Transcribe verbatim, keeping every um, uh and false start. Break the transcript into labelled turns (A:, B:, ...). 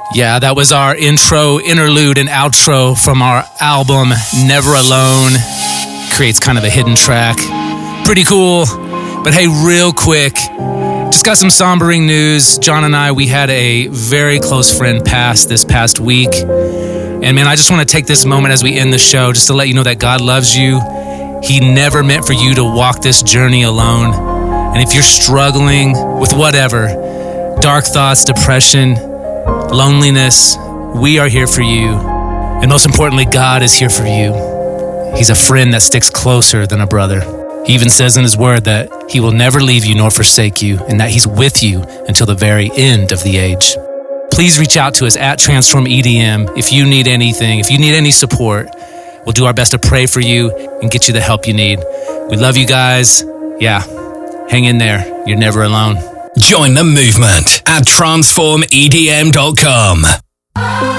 A: Yeah, that was our intro, interlude, and outro from our album, Never Alone. Creates kind of a hidden track. Pretty cool. But hey, real quick, just got some sombering news. John and I, we had a very close friend pass this past week. And man, I just want to take this moment as we end the show just to let you know that God loves you. He never meant for you to walk this journey alone. And if you're struggling with whatever, dark thoughts, depression, loneliness, we are here for you. And most importantly, God is here for you. He's a friend that sticks closer than a brother. He even says in his word that he will never leave you nor forsake you, and that he's with you until the very end of the age. Please reach out to us at Transform E D M if you need anything, if you need any support. We'll do our best to pray for you and get you the help you need. We love you guys. Yeah, hang in there. You're never alone.
B: Join the movement at transform e d m dot com.